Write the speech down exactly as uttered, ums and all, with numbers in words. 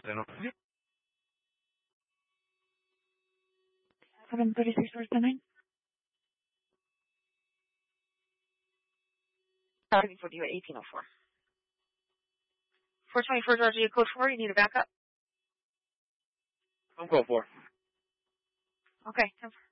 seven thirty-six North nine. Starting for you at eighteen oh four. four twenty-four Georgia, code four, you need a backup? I'm code four. Okay,